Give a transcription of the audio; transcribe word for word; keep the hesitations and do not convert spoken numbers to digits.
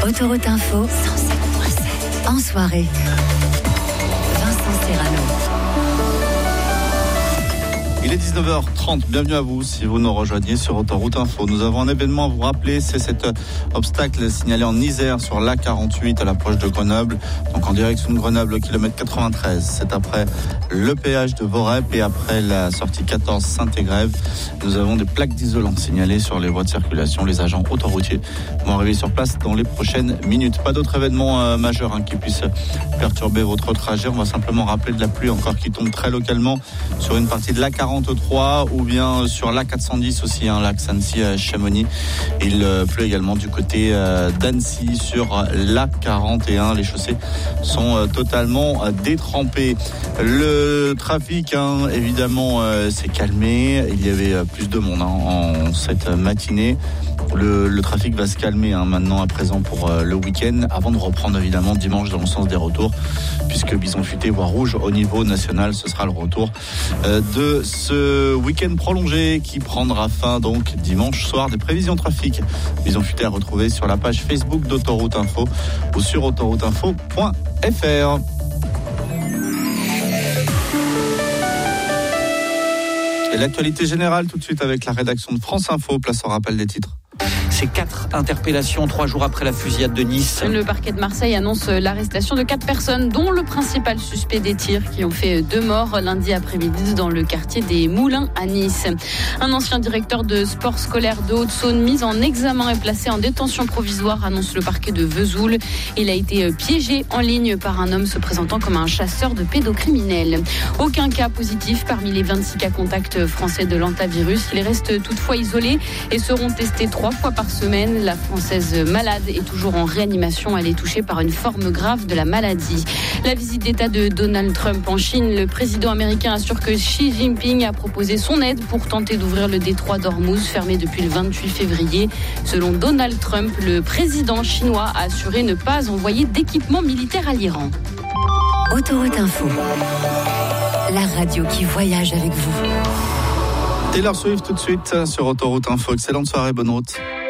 Autoroute Info, cent sept virgule sept. En soirée, Vincent Serrano. Il est dix-neuf heures trente, bienvenue à vous si vous nous rejoignez sur Autoroute Info. Nous avons un événement à vous rappeler, c'est cet obstacle signalé en Isère sur l'A quarante-huit à l'approche de Grenoble. Donc en direction de Grenoble au kilomètre quatre-vingt-treize. C'est après le péage de Vorep et après la sortie quatorze Saint-Égrève. Nous avons des plaques d'isolant signalées sur les voies de circulation. Les agents autoroutiers vont arriver sur place dans les prochaines minutes. Pas d'autres événements euh, majeurs hein, qui puissent perturber votre trajet. On va simplement rappeler de la pluie encore qui tombe très localement sur une partie de l'A quarante-trois ou bien sur l'A quatre cent dix aussi, hein, l'axe Annecy à Chamonix. Il euh, pleut également du côté euh, d'Annecy sur l'A quarante et un. Les chaussées sont euh, totalement euh, détrempées. Le trafic, hein, évidemment, euh, s'est calmé. Il y avait euh, plus de monde hein, en cette matinée. Le, le trafic va se calmer hein, maintenant à présent pour euh, le week-end, avant de reprendre évidemment dimanche dans le sens des retours, puisque Bison Futé voie rouge au niveau national, ce sera le retour euh, de ce week-end prolongé qui prendra fin donc dimanche soir. Des prévisions trafic Bison Futé à retrouver sur la page Facebook d'Autoroute Info ou sur autoroute info point f r. Et l'actualité générale tout de suite avec la rédaction de France Info. Place au rappel des titres. C'est quatre interpellations, trois jours après la fusillade de Nice. Le parquet de Marseille annonce l'arrestation de quatre personnes, dont le principal suspect des tirs qui ont fait deux morts lundi après-midi dans le quartier des Moulins à Nice. Un ancien directeur de sport scolaire de Haute-Saône mis en examen et placé en détention provisoire, annonce le parquet de Vesoul. Il a été piégé en ligne par un homme se présentant comme un chasseur de pédocriminels. Aucun cas positif parmi les vingt-six cas contacts français de l'hantavirus. Ils restent toutefois isolés et seront testés trois fois par semaine. La Française malade est toujours en réanimation. Elle est touchée par une forme grave de la maladie. La visite d'État de Donald Trump en Chine. Le président américain assure que Xi Jinping a proposé son aide pour tenter d'ouvrir le détroit d'Ormuz, fermé depuis le vingt-huit février. Selon Donald Trump, le président chinois a assuré ne pas envoyer d'équipement militaire à l'Iran. Autoroute Info, la radio qui voyage avec vous. Taylor Swift tout de suite sur Autoroute Info. Excellente soirée, bonne route.